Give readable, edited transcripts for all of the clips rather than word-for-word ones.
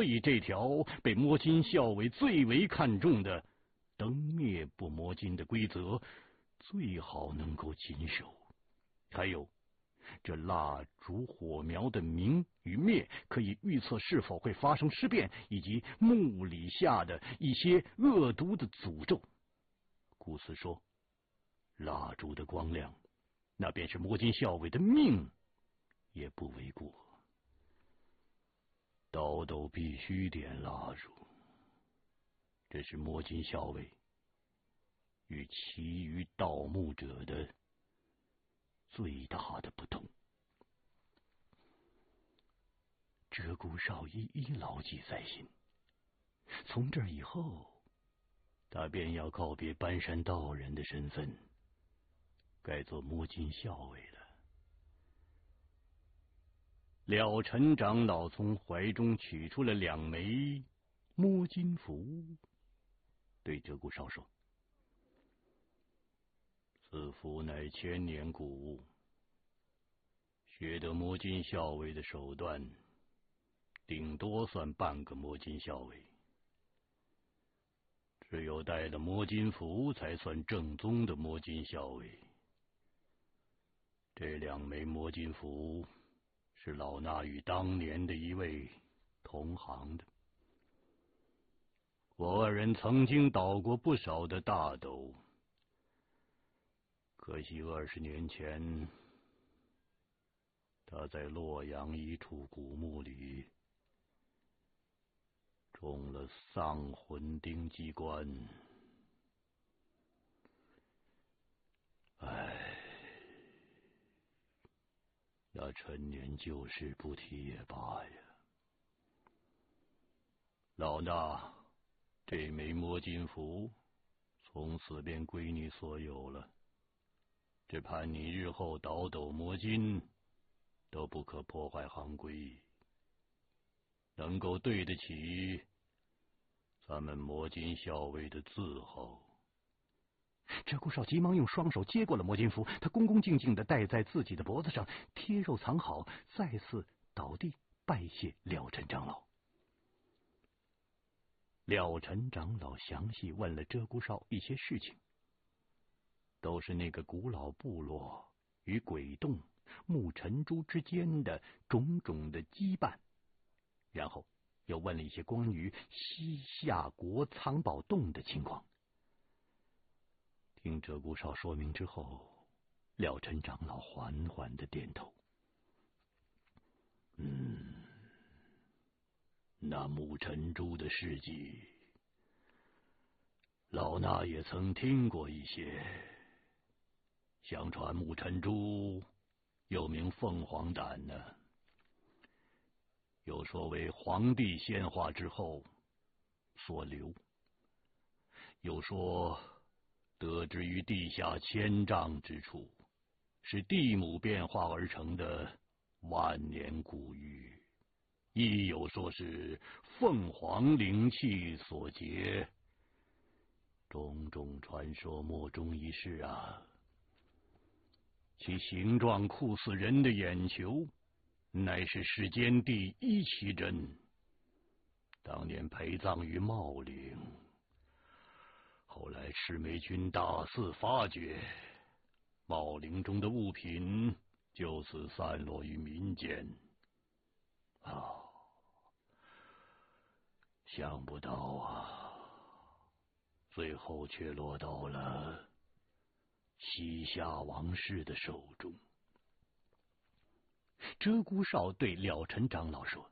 所以这条被摸金校尉最为看重的灯灭不摸金的规则，最好能够谨守。还有，这蜡烛火苗的明与灭，可以预测是否会发生尸变，以及墓里下的一些恶毒的诅咒。顾此说，蜡烛的光亮，那便是摸金校尉的命，也不为过。刀斗必须点蜡烛，这是摸金校尉与其余盗墓者的最大的不同。鹧鸪哨一一牢记在心，从这以后，他便要告别搬山道人的身份，该做摸金校尉了。了尘长老从怀中取出了2枚摸金符，对鹧鸪哨说：“此符乃千年古物，学得摸金校尉的手段，顶多算半个摸金校尉。只有带了摸金符，才算正宗的摸金校尉。这2枚摸金符是老衲与当年的一位同行的。我2人曾经倒过不少的大斗，可惜20年前，他在洛阳一处古墓里中了丧魂钉机关。唉，那陈年旧事不提也罢呀。老衲这枚摸金符从此便归你所有了，只盼你日后倒斗摸金都不可破坏行规，能够对得起咱们摸金校尉的字号。鹧鸪哨急忙用双手接过了摸金符，他恭恭敬敬地戴在自己的脖子上，贴肉藏好，再次倒地拜谢了尘长老。了尘长老详细问了鹧鸪哨一些事情，都是那个古老部落与鬼洞、木尘珠之间的种种的羁绊，然后又问了一些关于西夏国藏宝洞的情况。听鹧鸪哨说明之后，了尘长老缓缓地点头。那木尘珠的事迹，老衲也曾听过一些。相传木尘珠又名凤凰胆呢，又说为皇帝仙化之后所留，又说得之于地下1000丈之处，是地母变化而成的万年古玉，亦有说是凤凰灵气所结，种种传说莫衷一是啊。其形状酷似人的眼球，乃是世间第1奇珍，当年陪葬于茂陵，后来赤眉军大肆发掘，茂陵中的物品就此散落于民间。想不到啊，最后却落到了西夏王室的手中。鹧鸪哨对了尘长老说：“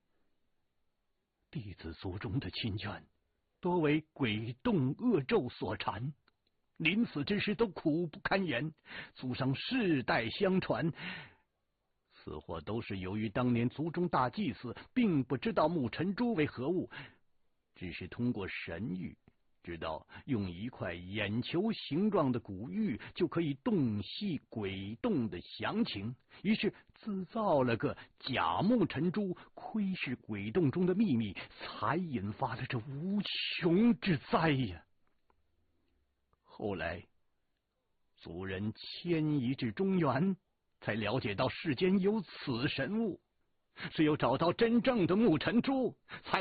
弟子族中的亲眷，多为鬼洞恶咒所缠，临死之时都苦不堪言，族上世代相传。此祸都是由于当年族中大祭司并不知道木尘珠为何物，只是通过神谕知道用一块眼球形状的古玉就可以洞悉鬼洞的详情，于是自造了个假木尘珠，窥视鬼洞中的秘密，才引发了这无穷之灾呀。后来族人迁移至中原，才了解到世间有此神物，只有找到真正的木尘珠，才